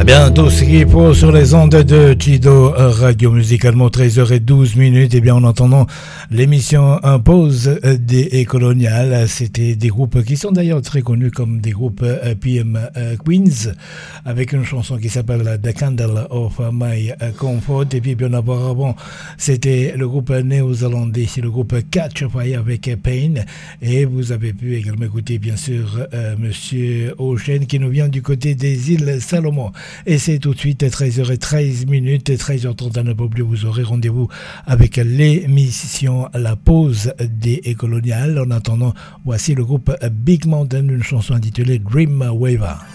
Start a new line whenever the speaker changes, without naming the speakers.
Bien, tout ce qu'il faut sur les ondes de Chido Radio musicalement 13h12. Eh bien, en entendant l'émission Pause des Coloniales, c'était des groupes qui sont d'ailleurs très connus comme des groupes PM Queens, avec une chanson qui s'appelle The Candle of My Comfort. Et puis bien auparavant, c'était le groupe néo-zélandais, c'est le groupe Catch Fire avec Pain. Et vous avez pu également écouter bien sûr Monsieur Ocean qui nous vient du côté des îles Salomon. Et c'est tout de suite 13h13, 13h30 à ne pas oublier, vous aurez rendez-vous avec l'émission La Pause des Coloniales. En attendant, voici le groupe Big Mountain, une chanson intitulée Dream Waver.